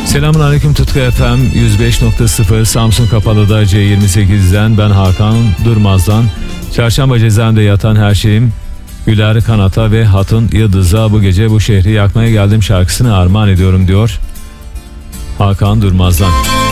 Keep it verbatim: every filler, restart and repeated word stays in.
Selamun aleyküm Tutku F M yüz beş nokta sıfır Samsun Kapalı'da C yirmi sekizden ben Hakan Durmaz'dan Çarşamba cezaevinde yatan her şeyim Güler Kanat'a ve Hatun Yıldız'a bu gece bu şehri yakmaya geldim şarkısını armağan ediyorum diyor Hakan Durmaz'dan.